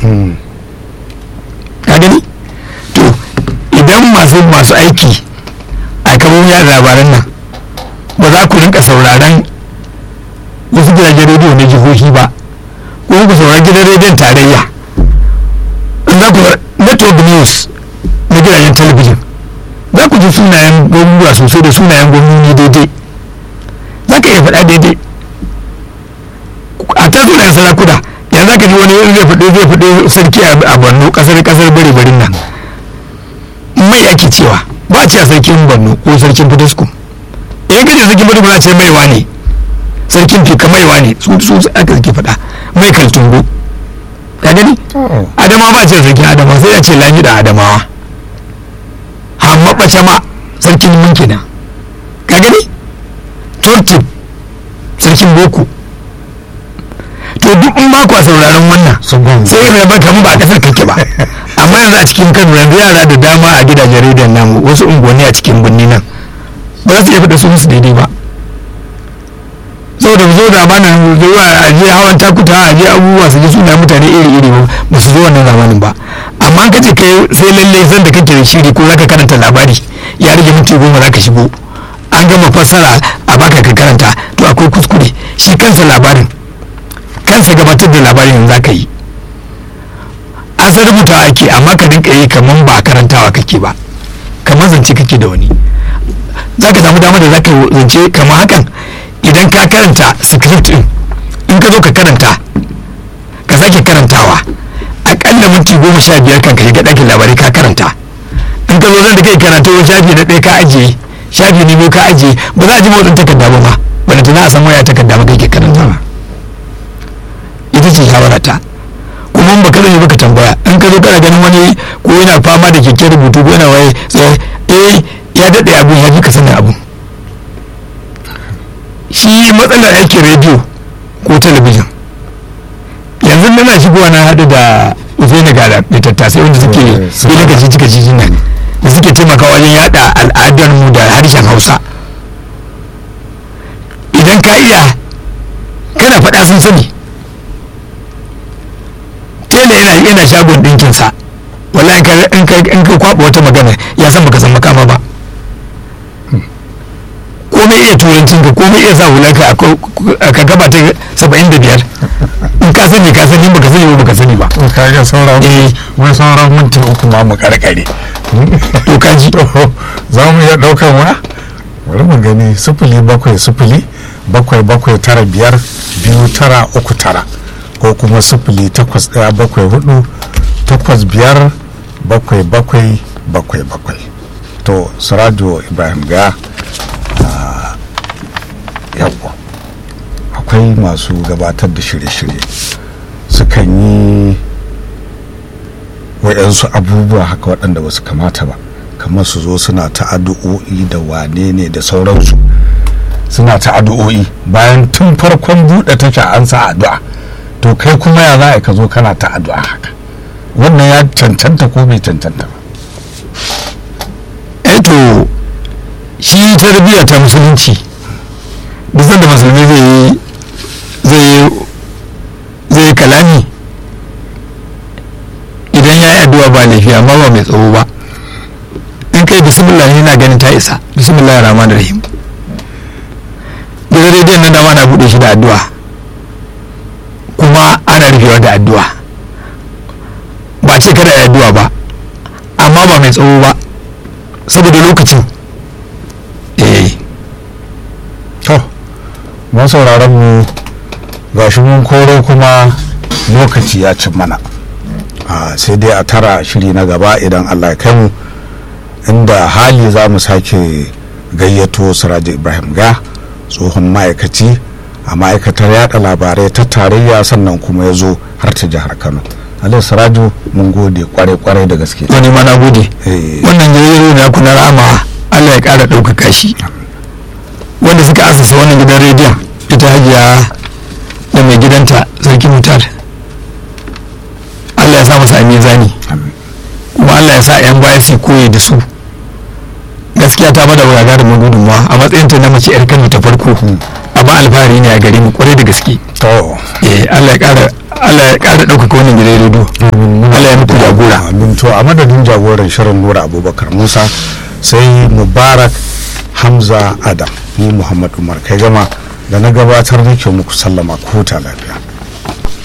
ka gani to idan masu aiki a kafofin yada labaran nan ba za ku rinka sauraron wasu gidajen rediyo na jihohi ba ko ku saurari gidan rediyon tarayya in za ku network news na gidajen talabijin za ku ji sunayen gwamnati sosai da sunayen gwamnati daidai za ka iya faɗa daidai a ta sunayen sarakuna yanzu za ka ji wani zai faɗi sarki a borno ƙasar bare-barin nan mai ake cewa ba a ce a sarkin borno ko sarkin fitaskun in ka ce sarkin fitaskun za a ce maiwa ne sarkin fika maiwa ne su aka suke faɗa mai kaltungo ka gani adamawa ba ce sarkin adamawa sai a ce lami da adamawa hamma ɓace ma sarkin mulki na ka gani turtip sarkin boko to duk in ba ku sauraron wannan sai ya ba kamar ba kasar kake ba amma yanzu a cikin kano yanzu yara da dama a gidajen rediyon namu wasu unguwanni a cikin birni nan ba za su iya faɗa su musu daidai ba saboda zo zamanin zuwa a je hawan takuta a je abubuwa su ji suna mutane iri-iri ba su zo wannan zamanin ba amma ka ce kai sai lalle san da kake da shiri ko zaka karanta labari ya rage minti 10 zaka shigo an gama fassara a baka ka karanta to akwai kuskure shi kansa labarin kansa gabatar da labarin yanzu zaka yi an san rubutawa ake amma ka dinka yi kamar ba karantawa kake ba kamar zance kake da wani zaka samu dama da zaka zance kamar hakan idan ka karanta script din in ka zo ka karanta ka sake karantawa akalla minti 15 kan ka shiga ɗakin labarai ka karanta in ka zo zan da kai karanta wani shafi na ɗaya ka ajiye shafi ne ka ajiye ba za a ji motsin takarda ba ma wanda tana a san waya takarda ba kai ke karantawa ita ce shawarata kuma ba ka zai baka tambaya in ka zo kana ganin wani ko yana fama da keke rubutu ko yana waye sai ya daɗe abun ya ji ka sanin abun shi matsalar aikin rediyo ko talabijin yanzu nana shigowa na haɗu da uzaina ga da tattasai wanda suke yi daga jijika nan da suke taimaka wajen yada al'adarmu da harshen hausa idan ka iya kana faɗa sun sani tela yana shagon ɗinkinsa wallahi in ka kwaɓa wata magana ya san baka san makama ba komai iya turancin ka komai iya sa hulanka ka gaba ta 75 in ka sani baka sani ba baka sani ba ka ga sauran minti 3 ma mu karkare to kaji za mu iya daukar wa bari mu gani 070 779 2939 ko kuma 08174 857777 to Sirajo Ibrahim ga yawwa akwai masu gabatar da shirye-shirye sukan yi waɗansu abubuwa haka waɗanda ba su kamata ba kamar su zo suna ta addu'o'i da wane ne da sauransu suna ta addu'o'i bayan tun farkon buɗe tasha an sa addu'a to kai kuma ya za ka zo kana ta addu'a haka wannan ya cancanta ko bai cancanta ba to shi tarbiyya ta musulunci duk da musulmi zai yi kalami idan ya yi addu'a ba laifi amma ba mai tsawo ba in kai bismillah yana ganin ta isa bismillah rahman rahim gidan rediyon nan dama na buɗe shi da addu'a kuma ana rufewa da addu'a ba ce kada ya addu'a ba amma ba mai tsawo ba saboda lokacin to masauraran mu ga shi mun koro kuma lokaci ya cin mana sai dai a tara shiri na gaba idan Allah ya kai mu inda hali za mu sake gayyato Sirajo Ibrahim ga tsohon ma'aikaci a ma'aikatar yada labarai ta tarayya sannan kuma ya zo har ta jihar Kano. Alai Sirajo mun gode kwarai da gaske. Wani ma na gode. Wannan jirgin na kuna rama Allah ya kara ɗaukaka shi. Wanda suka asasa wannan gidan rediyon ita hajiya da mai gidanta sarki mutar. Allah ya sa masa a mizani. Kuma Allah ya sa 'yan baya su koyi da su. Gaskiya ta bada gagarumin gudunmawa a matsayin ta na mace 'yar Kano ta farko. Amma alfahari ne a gare mu kwarai da gaske. To. Allah ya kara ɗaukaka wannan gidan rediyo. to a madadin jagoran shirin Nura Abubakar Musa sai Mubarak Hamza Adam, ni Muhammad Umar kai gama da na gabatar nake muku sallama ko ta lafiya.